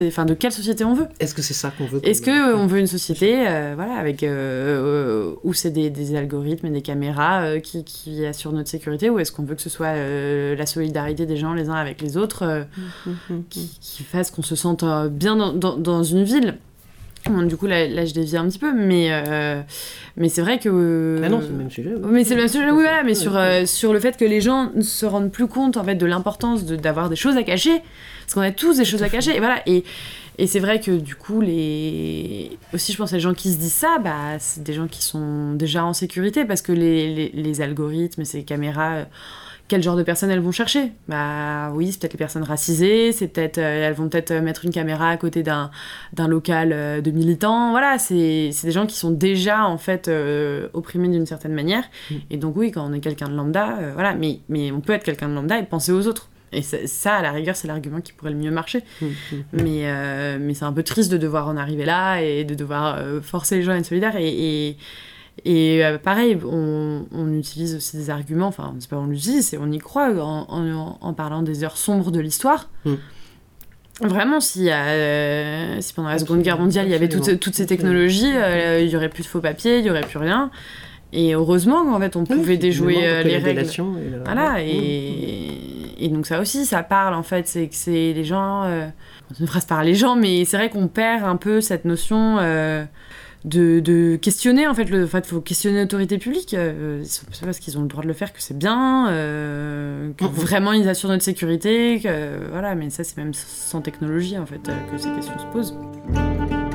Enfin, de quelle société on veut. Est-ce que c'est ça qu'on veut? Est-ce qu'on veut une société voilà, avec, où c'est des algorithmes et des caméras qui assurent notre sécurité, ou est-ce qu'on veut que ce soit la solidarité des gens les uns avec les autres qui fasse qu'on se sente bien dans une ville? Bon, du coup, là, je dévie un petit peu, mais c'est vrai que... Ah non, c'est le même sujet. Oui. Mais c'est le même sujet, oui, voilà, mais sur le fait que les gens ne se rendent plus compte, en fait, de l'importance d'avoir des choses à cacher, parce qu'on a tous des choses à cacher, et voilà, et c'est vrai que, du coup, aussi, je pense, les gens qui se disent ça, bah, c'est des gens qui sont déjà en sécurité, parce que les algorithmes et ces caméras... quel genre de personnes elles vont chercher? Bah oui, c'est peut-être les personnes racisées, c'est peut-être elles vont peut-être mettre une caméra à côté d'un local de militants. Voilà, c'est des gens qui sont déjà en fait opprimés d'une certaine manière. Et donc oui, quand on est quelqu'un de lambda, voilà, mais on peut être quelqu'un de lambda et penser aux autres. Et ça, à la rigueur, c'est l'argument qui pourrait le mieux marcher. Mais c'est un peu triste de devoir en arriver là et de devoir forcer les gens à être solidaires. Et pareil, on utilise aussi des arguments, enfin, c'est pas on l'utilise, c'est on y croit en parlant des heures sombres de l'histoire. Vraiment, si pendant la Seconde Guerre mondiale, il y avait toutes ces technologies, il y aurait plus de faux papiers, il y aurait plus rien. Et heureusement qu'en fait, on pouvait déjouer les règles. Voilà, et donc ça aussi, ça parle, en fait, c'est que c'est les gens... c'est une phrase par les gens, mais c'est vrai qu'on perd un peu cette notion... de questionner, en fait, faut questionner l'autorité publique, c'est parce qu'ils ont le droit de le faire que c'est bien, que vraiment ils assurent notre sécurité, voilà, mais ça c'est même sans technologie, en fait, que ces questions se posent.